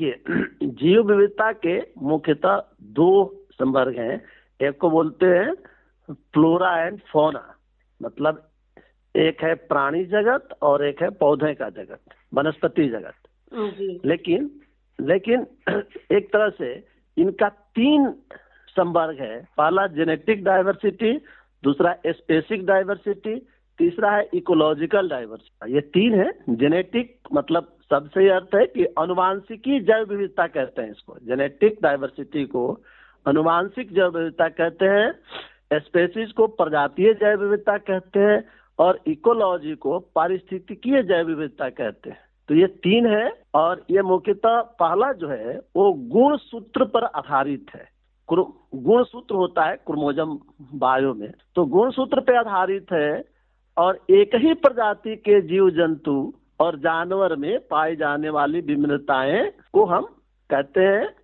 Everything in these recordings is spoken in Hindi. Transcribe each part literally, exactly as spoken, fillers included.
देखिए, जीव विविधता के मुख्यतः दो संवर्ग हैं। एक को बोलते हैं फ्लोरा एंड फौना, मतलब एक है प्राणी जगत और एक है पौधे का जगत, वनस्पति जगत। लेकिन लेकिन एक तरह से इनका तीन संवर्ग है। पहला जेनेटिक डाइवर्सिटी, दूसरा स्पेसिक डाइवर्सिटी, तीसरा है इकोलॉजिकल डाइवर्सिटी। ये तीन है। जेनेटिक मतलब सबसे अर्थ है कि अनुवांशिकी जैव विविधता कहते हैं इसको। जेनेटिक डाइवर्सिटी को अनुवांशिक जैव विविधता कहते हैं, स्पेसीज को प्रजातीय जैव विविधता कहते हैं और इकोलॉजी को पारिस्थितिकीय जैव विविधता कहते हैं। तो ये तीन है और ये मुख्यतः पहला जो है वो गुण सूत्र पर आधारित है। गुण सूत्र होता है क्रोमोसोम बायो में, तो गुण सूत्र पर आधारित है और एक ही प्रजाति के जीव जंतु और जानवर में पाई जाने वाली विभिन्नताएं को हम कहते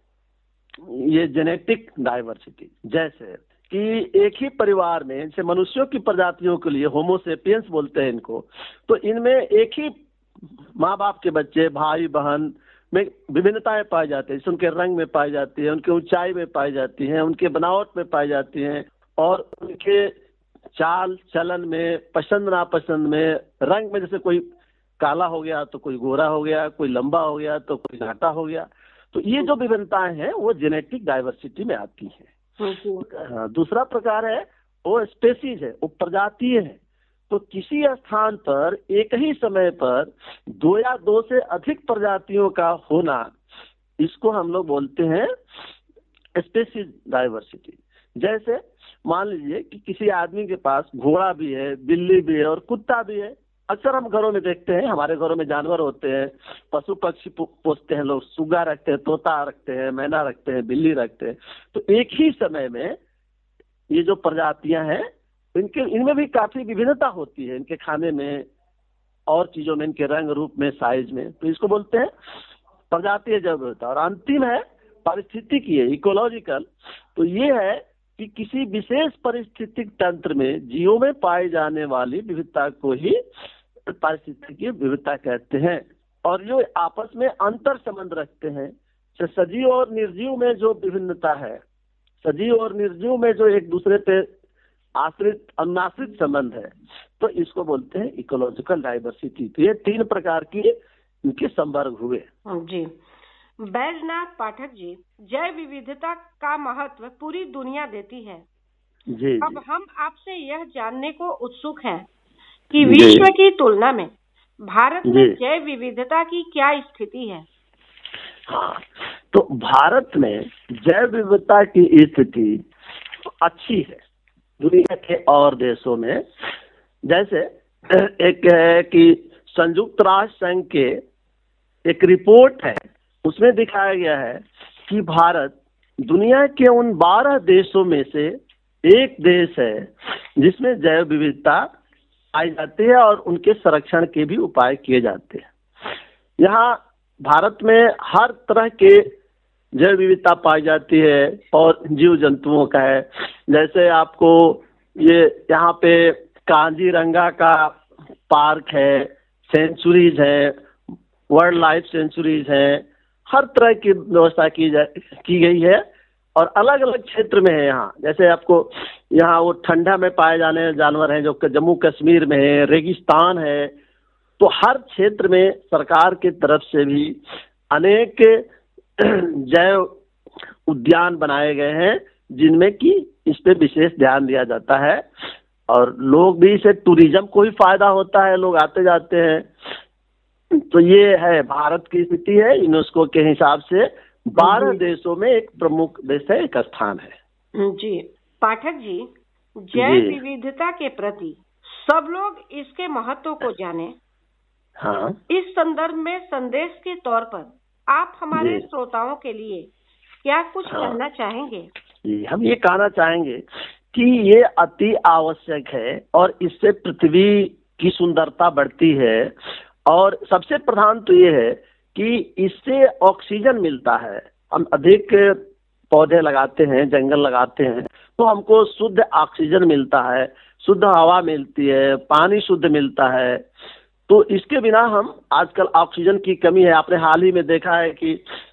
हैं ये जेनेटिक डाइवर्सिटी। जैसे कि एक ही परिवार में, जैसे मनुष्यों की प्रजातियों के लिए होमोसेपियंस बोलते हैं इनको, तो इनमें एक ही माँ बाप के बच्चे, भाई बहन में विभिन्नताएं पाई जाती है। जैसे उनके रंग में पाई जाती है, उनके ऊंचाई में पाई जाती है, उनके बनावट में पाई जाती है और उनके चाल चलन में, पसंद नापसंद में, रंग में, जैसे कोई काला हो गया तो कोई गोरा हो गया, कोई लंबा हो गया तो कोई घाटा हो गया। तो ये जो विभिन्नताएं हैं वो जेनेटिक डाइवर्सिटी में आती हैं। दूसरा प्रकार है वो स्पेसीज है, वो प्रजातीय है। तो किसी स्थान पर एक ही समय पर दो या दो से अधिक प्रजातियों का होना, इसको हम लोग बोलते हैं स्पेसीज डाइवर्सिटी। जैसे मान लीजिए कि किसी आदमी के पास घोड़ा भी है, बिल्ली भी है और कुत्ता भी है। अक्सर हम घरों में देखते हैं, हमारे घरों में जानवर होते हैं, पशु पक्षी पोसते हैं लोग, सुग्गा रखते हैं, तोता रखते हैं, मैना रखते हैं, बिल्ली रखते हैं। तो एक ही समय में ये जो प्रजातियां हैं इनके इनमें भी काफी विभिन्नता होती है, इनके खाने में और चीजों में, इनके रंग रूप में, साइज में। तो इसको बोलते हैं प्रजातीय जैव विविधता। और अंतिम है पारिस्थितिकीय, इकोलॉजिकल। तो ये है कि किसी विशेष परिस्थितिक तंत्र में जीवों में पाई जाने वाली विविधता को ही पारिस्थितिकीय विविधता कहते हैं और जो आपस में अंतर संबंध रखते हैं। सजीव और निर्जीव में जो विभिन्नता है, सजीव और निर्जीव में जो एक दूसरे पे आश्रित अनाश्रित संबंध है, तो इसको बोलते हैं इकोलॉजिकल डाइवर्सिटी। तो ये तीन प्रकार की इनके संवर्ग हुए। जी बैजनाथ पाठक जी, जैव विविधता का महत्व पूरी दुनिया देती है। जी, अब हम आपसे यह जानने को उत्सुक हैं कि विश्व की तुलना में भारत में जैव विविधता की क्या स्थिति है? हाँ, तो भारत में जैव विविधता की स्थिति अच्छी है दुनिया के और देशों में। जैसे एक है कि संयुक्त राष्ट्र संघ के एक रिपोर्ट है, उसमें दिखाया गया है कि भारत दुनिया के उन बारह देशों में से एक देश है जिसमें जैव विविधता पाई जाती है और उनके संरक्षण के भी उपाय किए जाते हैं। यहाँ भारत में हर तरह के जैव विविधता पाई जाती है और जीव जंतुओं का है। जैसे आपको ये यहाँ पे कांजीरंगा का पार्क है, सेंचुरीज है, वर्ल्ड लाइफ सेंचुरीज है, हर तरह की व्यवस्था की जा की गई है और अलग अलग क्षेत्र में है। यहाँ जैसे आपको यहाँ वो ठंडा में पाए जाने जानवर हैं जो जम्मू कश्मीर में है, रेगिस्तान है। तो हर क्षेत्र में सरकार की तरफ से भी अनेक जैव उद्यान बनाए गए हैं जिनमें कि इस पे विशेष ध्यान दिया जाता है और लोग भी, इसे टूरिज्म को भी फायदा होता है, लोग आते जाते हैं। तो ये है भारत की स्थिति है। यूनेस्को के हिसाब से बारह देशों में एक प्रमुख देश है, एक स्थान है। जी पाठक जी, जैव विविधता के प्रति सब लोग इसके महत्व को जाने। हाँ, इस संदर्भ में संदेश के तौर पर आप हमारे श्रोताओं के लिए क्या कुछ हाँ, कहना चाहेंगे? हम ये कहना चाहेंगे कि ये अति आवश्यक है और इससे पृथ्वी की सुंदरता बढ़ती है और सबसे प्रधान तो ये है कि इससे ऑक्सीजन मिलता है। हम अधिक पौधे लगाते हैं, जंगल लगाते हैं तो हमको शुद्ध ऑक्सीजन मिलता है, शुद्ध हवा मिलती है, पानी शुद्ध मिलता है। तो इसके बिना हम आजकल ऑक्सीजन की कमी है। आपने हाल ही में देखा है कि